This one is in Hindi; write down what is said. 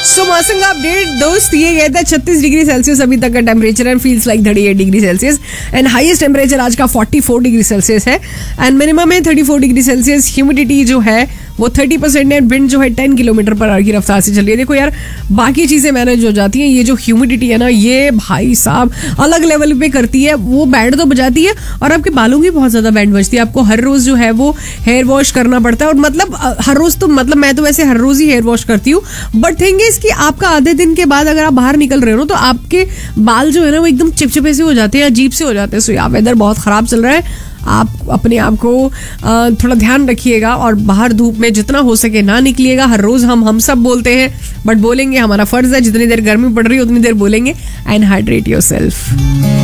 सो मौसम का अपडेट दोस्त ये कहता है 36 डिग्री सेल्सियस अभी तक का temperature and feels like 38 degree Celsius and highest temperature आज का 44 डिग्री सेल्सियस है एंड मिनिमम है 34 डिग्री सेल्सियस. ह्यूमिडिटी जो है वो 30% है. विंड जो है 10 किलोमीटर पर आवर की रफ्तार से चल रही है. देखो यार बाकी चीजें मैनेज हो जाती हैं, ये जो ह्यूमिडिटी है ना ये भाई साहब अलग लेवल पे करती है. वो बैंड तो बजाती है और आपके बालों की बहुत ज्यादा बैंड बजती है. आपको हर रोज जो है वो हेयर वॉश करना पड़ता है और मतलब हर रोज तो मतलब मैं तो वैसे हर रोज ही हेयर वॉश करती हूँ. बट थिंग इज कि आपका आधे दिन के बाद अगर आप बाहर निकल रहे हो ना तो आपके बाल जो है ना वो एकदम चिपचिपे से हो जाते हैं, अजीब से हो जाते हैं. सो यार वेदर बहुत खराब चल रहा है. आप अपने आप को थोड़ा ध्यान रखिएगा और बाहर धूप में जितना हो सके ना निकलिएगा. हर रोज हम सब बोलते हैं बट बोलेंगे, हमारा फर्ज है. जितनी देर गर्मी पड़ रही है उतनी देर बोलेंगे. And hydrate yourself.